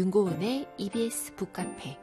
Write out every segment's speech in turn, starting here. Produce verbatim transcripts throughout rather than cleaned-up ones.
윤고은의 이비에스 북카페.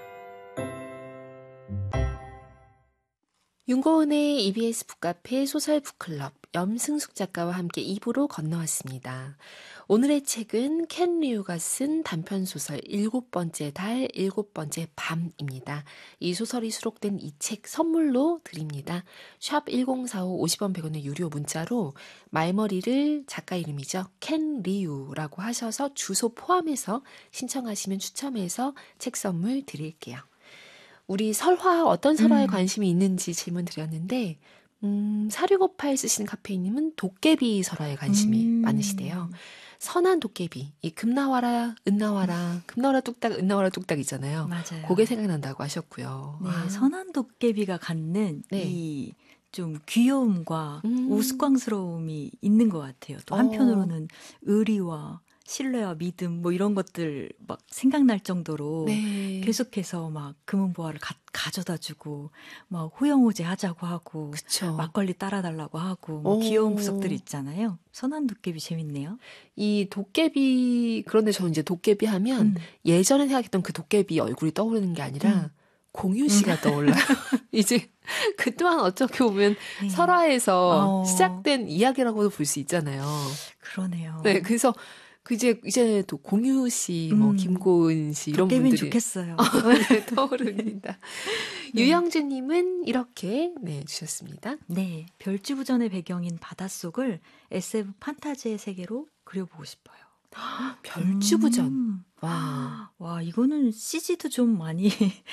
윤고은의 이비에스 북카페 소설 북클럽 염승숙 작가와 함께 이 부로 건너왔습니다. 오늘의 책은 켄 리우가 쓴 단편소설 일곱 번째 달, 일곱 번째 밤입니다. 이 소설이 수록된 이 책 선물로 드립니다. 샵 일공사오 오십 원 백 원의 유료 문자로 말머리를 작가 이름이죠. 켄 리우라고 하셔서 주소 포함해서 신청하시면 추첨해서 책 선물 드릴게요. 우리 설화 어떤 설화에 음. 관심이 있는지 질문 드렸는데 음, 사육오팔 쓰시는 카페인님은 도깨비 설화에 관심이 음. 많으시대요. 선한 도깨비, 이 금나와라, 은나와라, 금나와라 뚝딱, 은나와라 뚝딱 있잖아요. 맞아요. 그게 생각난다고 하셨고요. 네, 아. 선한 도깨비가 갖는 네. 이 좀 귀여움과 음. 우스꽝스러움이 있는 것 같아요. 또 한편으로는 의리와 신뢰와 믿음 뭐 이런 것들 막 생각날 정도로 네. 계속해서 막 금은보화를 가, 가져다주고 막 호영호제 하자고 하고 그쵸. 막걸리 따라달라고 하고 뭐 귀여운 구석들이 있잖아요. 선한 도깨비 재밌네요. 이 도깨비 그런데 저는 이제 도깨비 하면 음. 예전에 생각했던 그 도깨비 얼굴이 떠오르는 게 아니라 음. 공유 씨가 음. 떠올라요. 이제 그 또한 어떻게 보면 네. 설화에서 어. 시작된 이야기라고도 볼 수 있잖아요. 그러네요. 네, 그래서 그 이제 이제 또 공유 씨, 뭐 음, 김고은 씨 이런 분들이 좋겠어요. 네, 떠오릅니다. 네. 유영주님은 이렇게 네 주셨습니다. 네, 별지부전의 배경인 바닷속을 에스에프 판타지의 세계로 그려보고 싶어요. 별지부전. 음, 와, 와 이거는 씨지도 좀 많이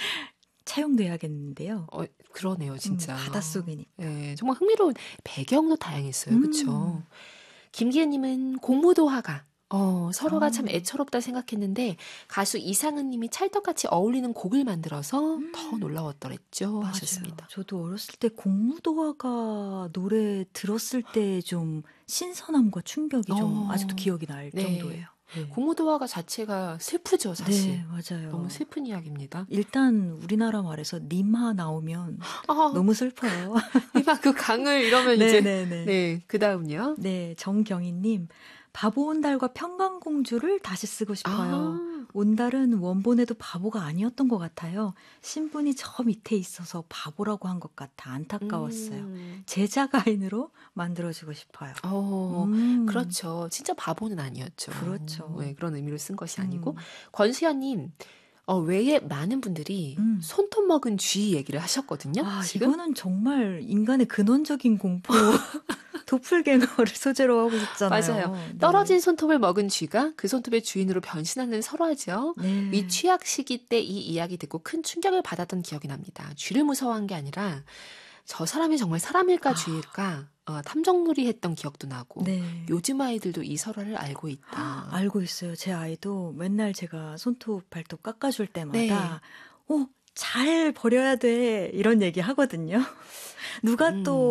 차용돼야겠는데요. 어, 그러네요, 진짜. 음, 바닷속이니까. 네, 정말 흥미로운 배경도 다양했어요, 음. 그렇죠. 김기현님은 공무도화가. 어, 서로가 어. 참 애처롭다 생각했는데 가수 이상은 님이 찰떡같이 어울리는 곡을 만들어서 음. 더 놀라웠더랬죠. 맞아요. 하셨습니다. 저도 어렸을 때 공무도화가 노래 들었을 때 좀 신선함과 충격이 어. 좀 아직도 기억이 날 네. 정도예요. 네. 공무도화가 자체가 슬프죠, 사실. 네, 맞아요. 너무 슬픈 이야기입니다. 일단 우리나라 말에서 님하 나오면 아. 너무 슬퍼요. 님하 그 강을 이러면 이제 네네네. 네, 그 다음요. 네, 정경희님. 바보 온달과 평강공주를 다시 쓰고 싶어요. 아. 온달은 원본에도 바보가 아니었던 것 같아요. 신분이 저 밑에 있어서 바보라고 한 것 같아 안타까웠어요. 음. 제자 가인으로 만들어주고 싶어요. 어, 음. 그렇죠. 진짜 바보는 아니었죠. 그렇죠. 네, 그런 의미로 쓴 것이 아니고. 음. 권수연님. 어, 외에 많은 분들이 음. 손톱 먹은 쥐 얘기를 하셨거든요. 아, 지금? 이거는 정말 인간의 근원적인 공포. 도플갱어를 소재로 하고 싶잖아요. 맞아요. 네. 떨어진 손톱을 먹은 쥐가 그 손톱의 주인으로 변신하는 설화죠. 네. 위취학 시기 때 이 이야기 듣고 큰 충격을 받았던 기억이 납니다. 쥐를 무서워한 게 아니라 저 사람이 정말 사람일까 아. 쥐일까 어, 탐정놀이 했던 기억도 나고 네. 요즘 아이들도 이 설화를 알고 있다. 아, 알고 있어요. 제 아이도 맨날 제가 손톱 발톱 깎아줄 때마다 네. 어, 잘 버려야 돼 이런 얘기 하거든요. 누가 음. 또